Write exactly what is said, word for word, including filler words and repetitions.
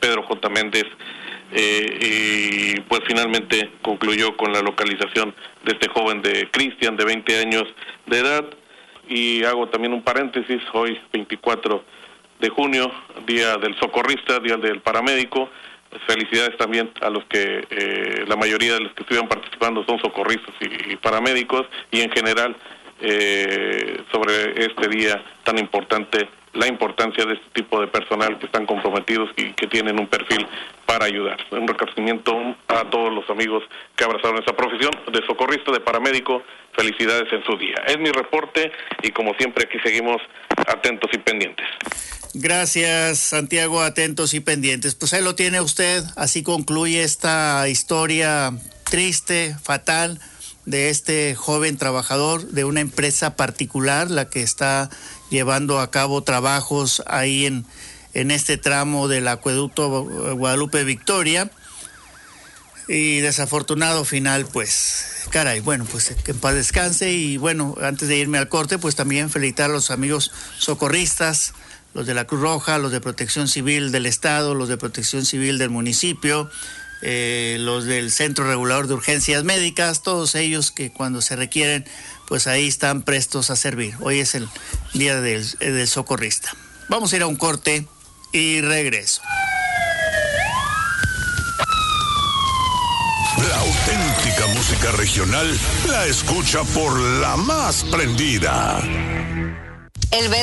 Pedro J. Méndez, eh, y pues finalmente concluyó con la localización de este joven de Cristian, de veinte años de edad. Y hago también un paréntesis, hoy veinticuatro de junio, día del socorrista, día del paramédico. Felicidades también a los que, eh, la mayoría de los que estuvieron participando son socorristas y, y paramédicos, y en general eh, sobre este día tan importante, la importancia de este tipo de personal que están comprometidos y que tienen un perfil para ayudar. Un reconocimiento a todos los amigos que abrazaron esa profesión de socorrista, de paramédico. Felicidades en su día. Es mi reporte y como siempre aquí seguimos atentos y pendientes. Gracias, Santiago, atentos y pendientes. Pues ahí lo tiene usted, así concluye esta historia triste, fatal, de este joven trabajador de una empresa particular, la que está llevando a cabo trabajos ahí en, en este tramo del acueducto Guadalupe Victoria. Y desafortunado final, pues, caray, bueno, pues que en paz descanse. Y bueno, antes de irme al corte, pues también felicitar a los amigos socorristas, los de la Cruz Roja, los de Protección Civil del Estado, los de Protección Civil del municipio, eh, los del Centro Regulador de Urgencias Médicas, todos ellos que cuando se requieren, pues ahí están prestos a servir. Hoy es el día del, del socorrista. Vamos a ir a un corte y regreso. La auténtica música regional la escucha por la más prendida. El